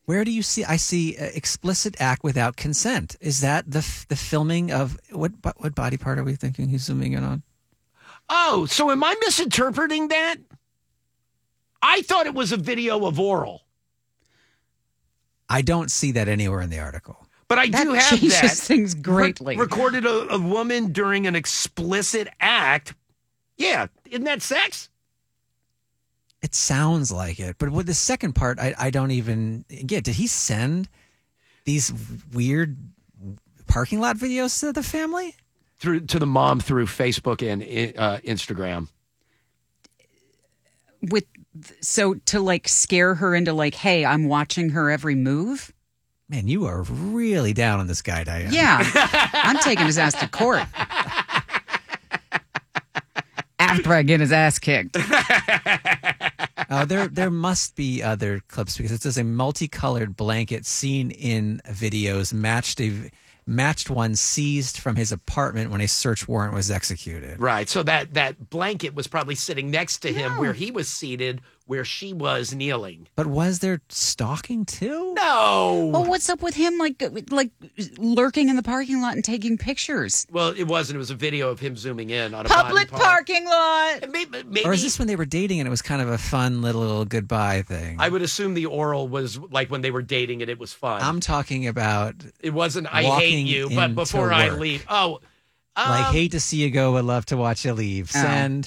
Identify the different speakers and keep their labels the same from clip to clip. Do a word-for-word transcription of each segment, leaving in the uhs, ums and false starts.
Speaker 1: Where do you see? I see uh, explicit act without consent. Is that the f- the filming of what? What body part are we thinking he's zooming in on?
Speaker 2: Oh, so am I misinterpreting that? I thought it was a video of oral.
Speaker 1: I don't see that anywhere in the article.
Speaker 2: But I
Speaker 3: that
Speaker 2: do have
Speaker 3: changes
Speaker 2: that.
Speaker 3: things greatly.
Speaker 2: Re- recorded a, a woman during an explicit act. Yeah, isn't that sex?
Speaker 1: It sounds like it, but with the second part, I, I don't even get. Did he send these weird parking lot videos to the family?
Speaker 2: Through to the mom through Facebook and uh, Instagram.
Speaker 3: With so to like scare her into like, hey, I'm watching her every move.
Speaker 1: Man, you are really down on this guy, Diane.
Speaker 3: Yeah, I'm taking his ass to court after I get his ass kicked.
Speaker 1: Uh, there, there must be other clips because it says a multicolored blanket seen in videos matched a matched one seized from his apartment when a search warrant was executed.
Speaker 2: Right. So that that blanket was probably sitting next to him
Speaker 3: No.
Speaker 2: where he was seated, where she was kneeling.
Speaker 1: But was there stalking too?
Speaker 2: No.
Speaker 3: Well, what's up with him like like lurking in the parking lot and taking pictures?
Speaker 2: Well, it wasn't. It was a video of him zooming in on a
Speaker 3: Public
Speaker 2: body part.
Speaker 3: parking lot.
Speaker 2: Maybe, maybe,
Speaker 1: Or is this when they were dating and it was kind of a fun little goodbye thing?
Speaker 2: I would assume the oral was like when they were dating and it was fun.
Speaker 1: I'm talking about
Speaker 2: it wasn't, I hate
Speaker 1: walking
Speaker 2: you, but
Speaker 1: into
Speaker 2: before I
Speaker 1: work.
Speaker 2: leave. Oh. Um,
Speaker 1: like, hate to see you go, would love to watch you leave. Send.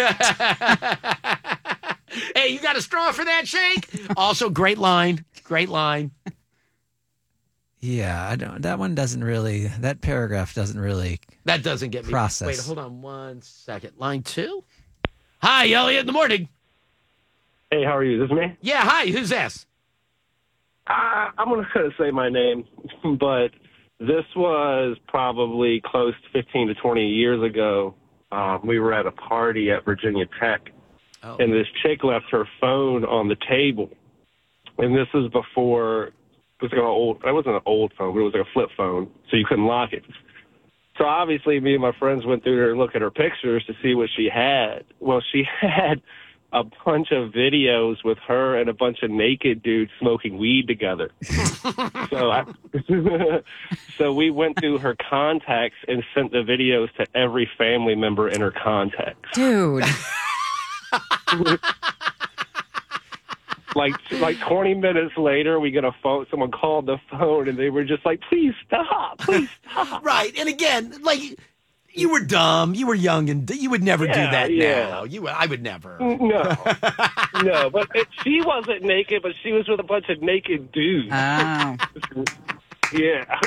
Speaker 2: Hey, you got a straw for that shake? Also, great line. Great line.
Speaker 1: Yeah, I don't. That one doesn't really. That paragraph doesn't really.
Speaker 2: That doesn't get me.
Speaker 1: Process.
Speaker 2: Wait, hold on one second. Line two. Hi, Elliot. In the morning.
Speaker 4: Hey, how are you? This is me?
Speaker 2: Yeah, hi. Who's this?
Speaker 4: Uh, I'm going to say my name, but this was probably close to fifteen to twenty years ago. Um, we were at a party at Virginia Tech,
Speaker 2: Oh.
Speaker 4: and this chick left her phone on the table. And this is before, it was like an old, it wasn't an old phone, but it was like a flip phone, so you couldn't lock it. So obviously me and my friends went through her and look at her pictures to see what she had. Well, she had a bunch of videos with her and a bunch of naked dudes smoking weed together. so I, so we went through her contacts and sent the videos to every family member in her contacts.
Speaker 3: Dude.
Speaker 4: like like twenty minutes later, we get a phone. Someone called the phone, and they were just like, "Please stop! Please stop!"
Speaker 2: Right, and again, like you were dumb, you were young, and you would never
Speaker 4: Yeah,
Speaker 2: do that
Speaker 4: yeah.
Speaker 2: now. You, I would never.
Speaker 4: No, no. But it, she wasn't naked, but she was with a bunch of naked dudes.
Speaker 3: Oh.
Speaker 4: Yeah.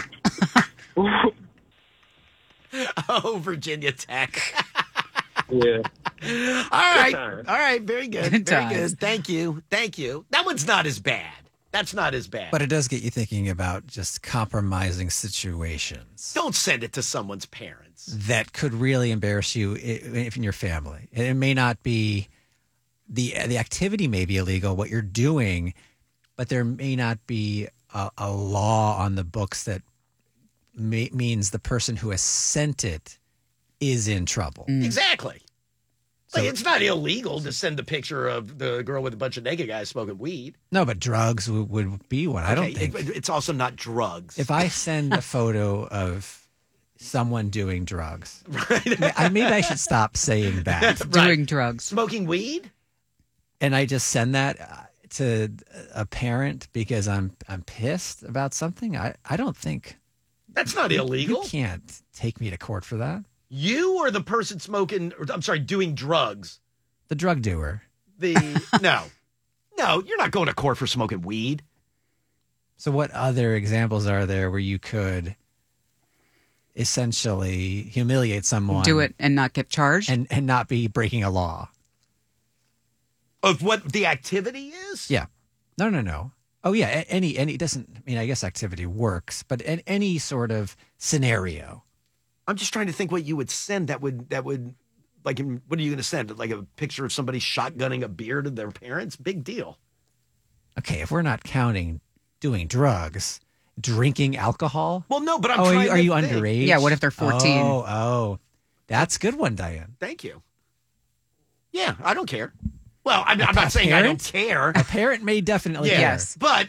Speaker 2: Oh, Virginia Tech.
Speaker 4: Yeah.
Speaker 2: All right,
Speaker 4: times.
Speaker 2: all right, very good,
Speaker 3: Good
Speaker 2: very
Speaker 3: times.
Speaker 2: good. Thank you, thank you. That one's not as bad. That's not as bad.
Speaker 1: But it does get you thinking about just compromising situations
Speaker 2: Don't send it to someone's parents.
Speaker 1: that could really embarrass you i- if in your family. And it may not be the the activity may be illegal, what you're doing, but there may not be a, a law on the books that may, means the person who has sent it is in trouble.
Speaker 2: Exactly.
Speaker 1: So-
Speaker 2: Like, it's not illegal to send a picture of the girl with a bunch of naked guys smoking weed.
Speaker 1: No, but drugs would, would be one. I don't
Speaker 2: Okay,
Speaker 1: think.
Speaker 2: it- it's also not drugs.
Speaker 1: If I send a photo of someone doing drugs, I, maybe I should stop saying that.
Speaker 3: Doing drugs.
Speaker 2: Smoking weed?
Speaker 1: And I just send that uh, to a parent because I'm I'm pissed about something. I, I don't think
Speaker 2: That's not illegal.
Speaker 1: you can't take me to court for that.
Speaker 2: You or the person smoking, or, I'm sorry, doing drugs?
Speaker 1: The drug doer.
Speaker 2: The no, no, you're not going to court for smoking weed.
Speaker 1: So what other examples are there where you could essentially humiliate someone,
Speaker 3: Do it and not get charged?
Speaker 1: and and not be breaking a law?
Speaker 2: Of what the activity is?
Speaker 1: Yeah. No, no, no. Oh, yeah. a- Any, any, it doesn't, I mean, I guess activity works, but in any sort of scenario.
Speaker 2: I'm just trying to think what you would send that would, that would, like, what are you going to send? Like a picture of somebody shotgunning a beer to their parents? Big deal.
Speaker 1: Okay. If we're not counting doing drugs, drinking alcohol.
Speaker 2: Well, no, but I'm
Speaker 1: Oh, are
Speaker 2: trying
Speaker 1: you, are
Speaker 2: to
Speaker 1: you
Speaker 2: think.
Speaker 1: underage?
Speaker 3: Yeah, what if they're fourteen?
Speaker 1: Oh, oh. That's a good one, Diane.
Speaker 2: Thank you. Yeah, I don't care. Well, I'm, I'm
Speaker 1: A
Speaker 2: not saying I don't
Speaker 1: parent?
Speaker 2: care.
Speaker 1: A parent may definitely
Speaker 2: Yeah,
Speaker 1: care.
Speaker 3: Yes.
Speaker 2: but